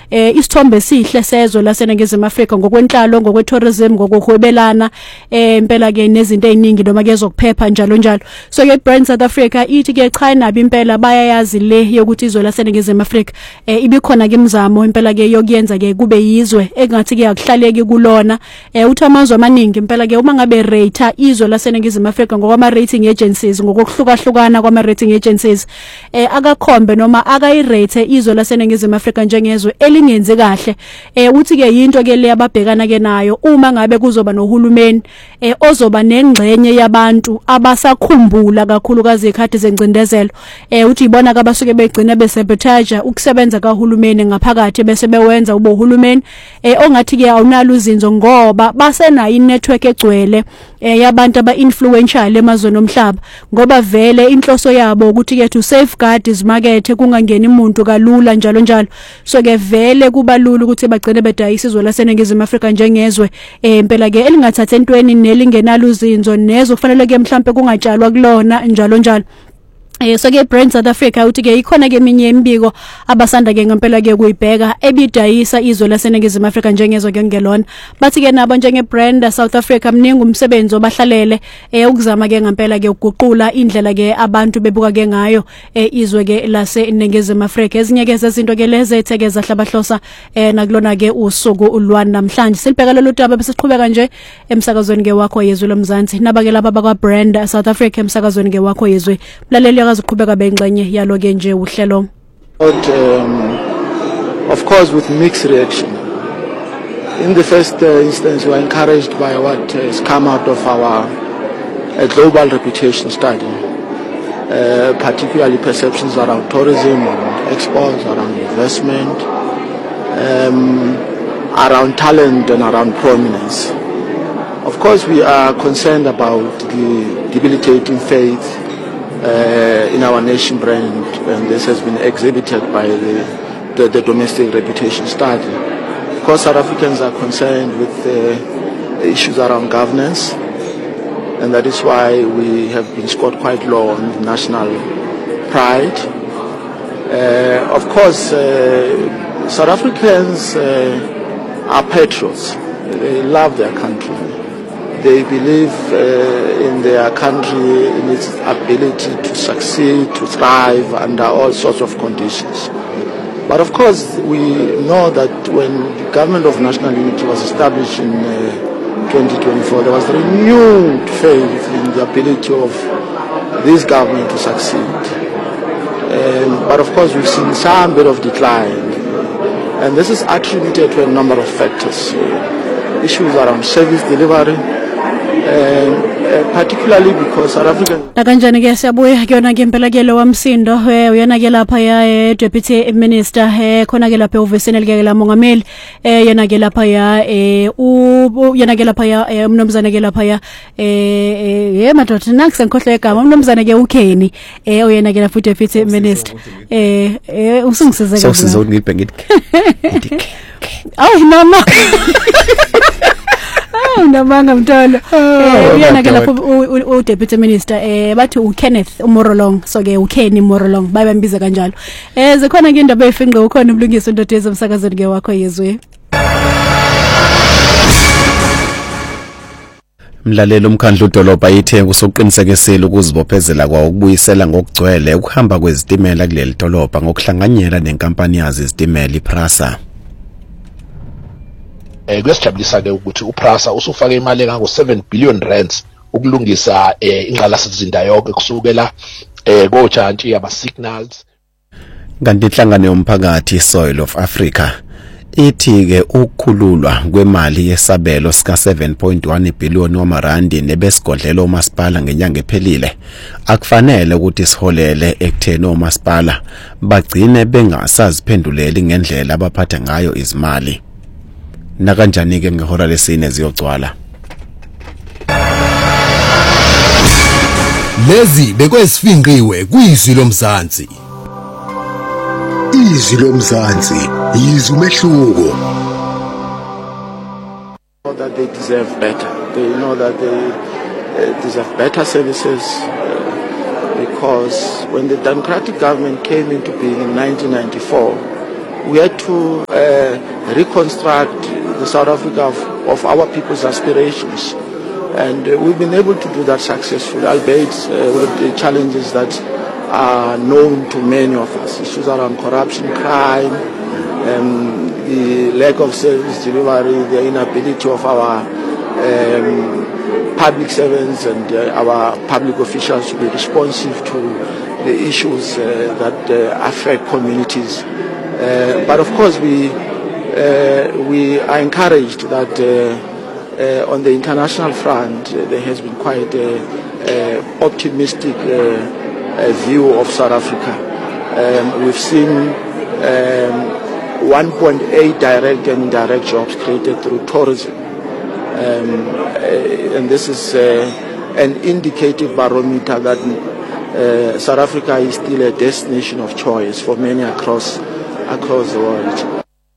isithombe sihle sezwe laseNingizimu Afrika ngokwenhlalo ngokwetourism ngokuhwebelana impela ke nezinto eziningi noma ke zokuphepha njalo njalo. So ke Brand South Africa ithi ke cha nabi impela bayayazi le yokuthi izwe laseNingizimu Afrika ibikhona ke imizamo impela ke yokuyenza ke kube yizwe engathi ke akuhlaleki kulona uthi amazwe amaningi impela ke uma ngabe rate izwe laseNingizimu Afrika ngokwama rating agencies ngokuhlukahlukana kwama rating agencies akakhombe noma akayirate izwe laseNingizimu Afrika njengezwe elingenze kahle uthi ke into ke le ababhekana ke nayo uma ngabe kuzoba nohulumeni ozoba nengxenye yabantu abasakhumbula kakhulukazi ikhathi zencindezelo uthi ibona ke abasuke begcina besabotage ukusebenza kahulumeni ngaphakathi bese bewenza ube uhulumeni ongathi ke awunalo uzinzo ngoba basenayo inetwork egcwele yabantu aba-influential emazweni omhlaba ngoba vele inhloso yabo ukuthi ke to safeguard izimakethe kungangeni umuntu kalula njalo njalo. So ke vele kuba lula ukuthi bagcine bedayisa izwe laseNingizimu Afrika njengezwe impela ke elingathatha entweni nelingenalo uzinzo nezo kufanele ke mhlambe kungatshalwa kulona njalo njalo. So ke Brand South Africa uthi ke ikhona ke eminye imibiko abasanda ke ngempela ke kuyibheka ebidayisa izwe laseNingizimu Afrika njengezwe ke ngelona bathi ke nabo njenge Brand South Africa mningi umsebenzi obahlalele ukuzama ke ngempela ke ukuguqula indlela ke abantu bebuka ke ngayo izwe ke laseNingizimu Afrika. Ezinye ke zezinto ke lezi ethekeza hlabahlosa nakulona ke usuku ulwana namhlanje silibheka lolu daba bese siqhubeka nje emsakazweni ke wakho yezwe lomzansi nabake laba bakwa Brand South Africa emsakazweni ke wakho yezwe mlaleli akaziqhubeka bengxenye yalo ke nje uhlelo. Of course with mixed reaction. In the first instance we are encouraged by what has come out of our global reputation study, particularly perceptions around tourism, around exports, around investment, around talent and around prominence. Of course we are concerned about the debilitating faith in our nation brand, and this has been exhibited by the domestic reputation study. Of course, South Africans are concerned with the issues around governance, and that is why we have been scored quite low on national pride. Of course, South Africans are patriots. They love their country. They believe in their country, in its ability to succeed, to thrive under all sorts of conditions. But of course, we know that when the government of national unity was established in 2024, there was renewed faith in the ability of this government to succeed. But of course, we've seen some bit of decline. And this is attributed to a number of factors. Issues around service delivery, particularly because South African kanjani ke siyabuya kuyona ke impela ke lo wamsindo uyena ke lapha ya deputy minister khona ke lapha eofisini ke la mongameli yena ke lapha ya uyena ke lapha ya umnomzana ke lapha ya madoda nakuse ngikhohle igama umnomzana ke uKeni uyena ke lapha deputy minister usungisize kahle so sizonilibhe ngithi awu mama Ndabanga mntolo uyena ke lapho u deputy minister bathi uKenneth Morolong so ke uKenny Morolong bayambiza kanjalo zikhona ke indaba efinqe ukhona umlungisi ndodezi umsakazweni ke wakho yezwe Mlalelo umkhandlu udolobha yithe kusoqinisekisela ukuzibophezela kwawo ukubuyisela ngokugcwele ukuhamba kwezitimela kuleli dolobha ngokuhlanganyela nenkampani yazi izitimela iPrasa. Kuyasijabulisa ke ukuthi uPrasa usufake imali engango 7 billion rands ukulungisa ingqalasizinda yonke kusukela kojantshi yaba signals. Kanti inhlangano yomphakathi Soil of Africa ithi ke ukukhululwa kwemali yesabelo sika 7.1 billion wamarandi nebesigodlelo umasipala ngenyanga ephelile akufanele ukuthi siholele ekutheni umasipala bagcine bengasaziphenduleli ngendlela abaphatha ngayo izimali. Nakanjani ke ngehora lesine ziyogcwala. Lezi bekwesifinqiwe kuyizwi lomzansi. Izwi lomzansi yizwi umehluko. That they deserve better. They know that they deserve better services because when the democratic government came into being in 1994, we had to reconstruct the South Africa of our people's aspirations. And we've been able to do that successfully, albeit with the challenges that are known to many of us. Issues around corruption, crime, the lack of service delivery, the inability of our public servants and our public officials to be responsive to the issues that affect communities. But of course, we are encouraged that on the international front, there has been quite an optimistic view of South Africa. We've seen 1.8 direct and indirect jobs created through tourism. And this is an indicative barometer that South Africa is still a destination of choice for many across the world.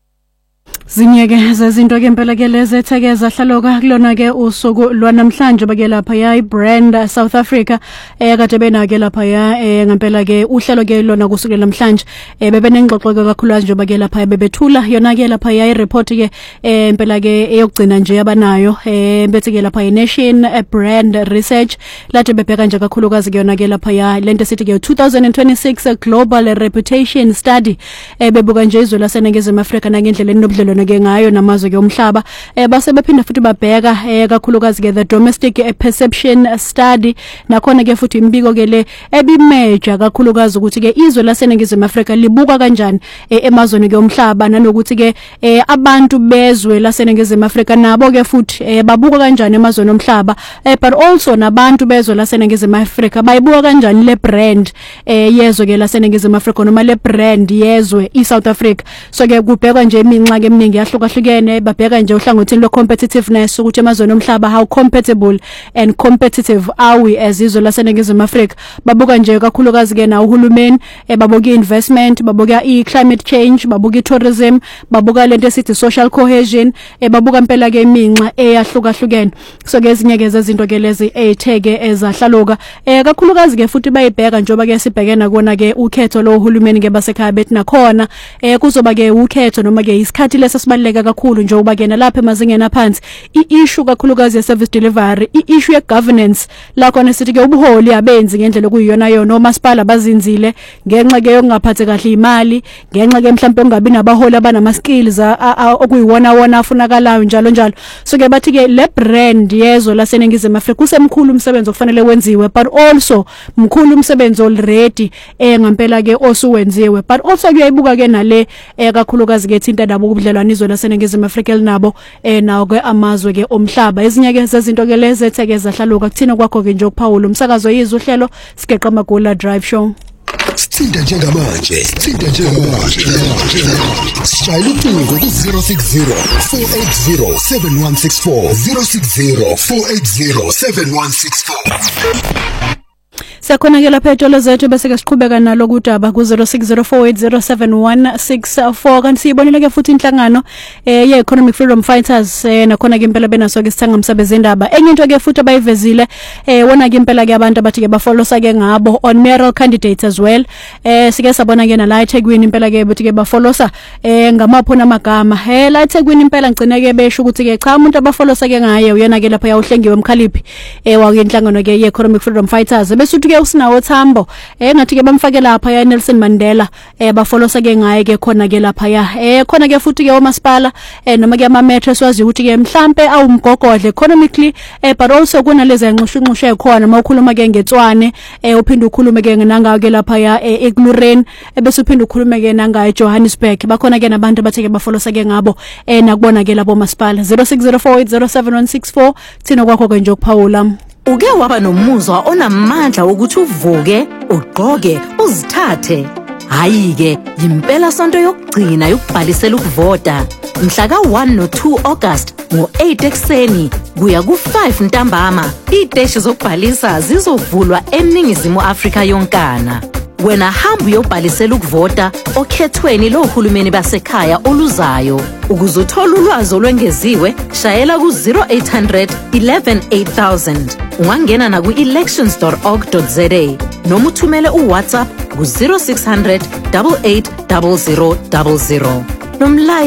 Zinyeke zezinto ke impela ke lezethekeza hlaloka kulona ke usuku lwanamhlanje bake lapha ya brand South Africa kade bena ke lapha ya ngempela ke uhlelo ke lona kusukela namhlanje bebe nengxoxo kakhulu nje bake lapha bebethula yona ke lapha ya report ke impela ke eyogcina nje abanayo bethe ke lapha Nation Brand Research lathi bebheka nje kakhulukazi ke yona ke lapha ya lento sithi ke 2026 Global Reputation Study bebuka nje izwe laseNingizimu Afrika nangendlela enobudlelwano ke ngayo namazwe ke umhlaba base bephinda futhi babheka kakhulukazi ke the domestic perception study nakhona ke futhi imbiko ke le ebimeja kakhulukazi ukuthi ke izwe laseNingizimu Afrika libuka kanjani emazweni ke umhlaba nanokuthi ke abantu bezwe laseNingizimu Afrika nabo ke futhi babuka kanjani emazweni omhlaba but also nabantu bezwe laseNingizimu Afrika bayibuka kanjani le brand yezwe ke laseNingizimu Afrika noma le brand yezwe iSouth Africa so ke kubhekwa nje iminxa ke eminingi yahlukahlukene babheka nje uhlangothini lo competitiveness ukuthi emazweni omhlaba how compatible and competitive are we as izwe laseNingizimu Afrika babuka nje kakhulukazi ke na uhulumeni babuka investment babuka climate change babuka tourism babuka lento esithi social cohesion babuka impela ke iminxa eyahlukahlukene so ke ezinye ke zezinto ke lezi etheke ezahlaluka kakhulukazi ke futhi bayibheka njoba ke sibhekena kona ke ukhetho lo uhulumeni ke basekhaya bethi nakhona kuzoba ke ukhetho noma ke isikhathi lesi sibaleka kakhulu njengoba ke nalapha emazingeni aphansi iissue kakhulukazi ye service delivery iissue ye governance la khona sithi ke ubuholi abenzi ngendlela okuyiyona yona nomasipala bazinzile ngenxa ke yokungaphathi kahle imali ngenxa ke mhlawumbe ungabi nabaholi abanama skills okuyiwona wona afunakalayo njalo njalo so ke bathi ke le brand yezwe laseNingizimu Afrika kusemkhulu umsebenzi ofanele wenziwe but also mkhulu umsebenzi already ngempela ke osuwenziwe but also kuyayibuka ke nale kakhulukazi ke thinta nabo ubudlelwano izwe laseNingizimu Afrika linabo nawo ke amazwe ke omhlaba ezinye ke zezinto ke lezetheke zahlaluka kuthina kwakho ke nje ukuphawula umsakazo yizwe uhlelo sigeqa amagula drive show Sithinta njengamanje Sishayela ucingo ku 060 480 7164 060 480 7164 Siyakhona ke lapha etolo zethu bese ke siqhubeka nalo kudaba ku 0604807164 kanti siyibonile ke futhi inhlangano ye Economic Freedom Fighters nakhona ke impela benaso ke sithanga umsebenzi indaba enye into ke futhi abayivezile wona ke impela ke abantu abathi ke bafollowa ke ngabo on mayoral candidates as well sike sabona ke nala eThekwini impela ke bethi ke bafollowa ngamapho namagama la eThekwini impela ngcine ke besho ukuthi ke cha umuntu abafollowa ke ngaye uyena ke lapha yawuhlengiwe emkhaliphi wake inhlangano ke ye Economic Freedom Fighters besuthi ke usinawo Thambo ngathi ke bamfake lapha ya Nelson Mandela bafollowa ke ngaye ke khona ke lapha ya khona ke futhi ke omasipala noma ke ama metro swazi ukuthi ke mhlambe awumgogodle economically but also kunalezi yanxushunxushe khona mawukhuluma ke ngetswane uphinde ukhulume ke nangayo ke lapha ya eKlureni bese uphinde ukhulume ke nangayo eJohannesburg bakhona ke nabantu batheke bafollowa ke ngabo nakubona ke labo masipala 0604807164 thina kwakho ke nje ukuphawula Uke waba nomuzwa onamandla ukuthi uvuke, ugqoke, uzithathe. Hayi ke, impela sonto yokugcina yokubhalisela ukuvota. Mhla ka-1 no-2 August ngo-8 ekseni kuya ku-5 ntambama. Iteshi zokubhalisa zizovulwa eNingizimu Afrika yonkana. Wena hamba uyobhalisela ukuvota okhethweni lohulumeni basekhaya oluzayo. Ukuzothola ulwazi olwengeziwe, shayela ku-0800 11 8000. Ungangena na ku-elections.org.za noma uthumele uWhatsApp ku-0600 88 0000.